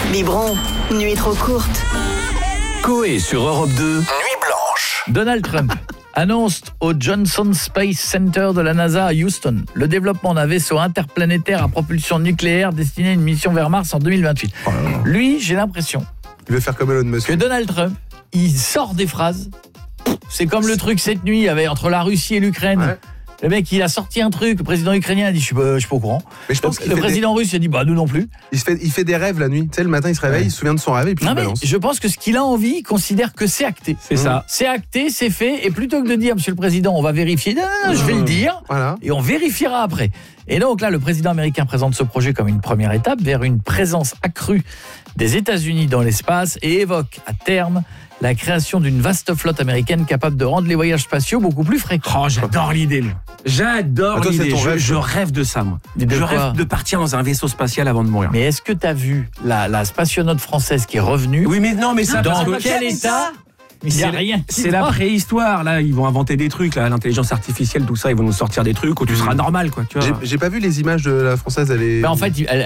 Biberon, nuit trop courte. Coé sur Europe 2, Nuit blanche. Donald Trump annonce au Johnson Space Center de la NASA à Houston le développement d'un vaisseau interplanétaire à propulsion nucléaire destiné à une mission vers Mars en 2028. Lui, j'ai l'impression Il veut faire comme Elon Musk. que Donald Trump, il sort des phrases. C'est comme le truc cette nuit entre la Russie et l'Ukraine. Ouais. Le mec, il a sorti un truc, le président ukrainien a dit je suis pas au courant. Mais je pense qu'il Le fait président russe a dit nous non plus. il fait des rêves la nuit. Tu sais, le matin, il se réveille, il se souvient de son rêve et puis Non il mais balance. je pense que ce qu'il a envie, il considère que c'est acté. C'est ça. C'est acté, c'est fait, et plutôt que de dire monsieur le président, on va vérifier, non, je vais le dire. Voilà. Et on vérifiera après. Et donc là, le président américain présente ce projet comme une première étape vers une présence accrue des États-Unis dans l'espace et évoque à terme la création d'une vaste flotte américaine capable de rendre les voyages spatiaux beaucoup plus fréquents. Oh, j'adore l'idée, moi. J'adore Ah, toi, c'est l'idée. ton rêve, Je toi. rêve de ça, moi. Mais de Je quoi rêve de partir dans un vaisseau spatial avant de mourir. Mais est-ce que tu as vu la spationaute française qui est revenue? Oui, mais non, mais ça, Dans parce que- quel état? Il n'y a C'est rien. C'est la préhistoire, là. Ils vont inventer des trucs, là. L'intelligence artificielle, tout ça. Ils vont nous sortir des trucs où tu seras normal, quoi. Tu vois. J'ai pas vu les images de la française. Elle est. En fait,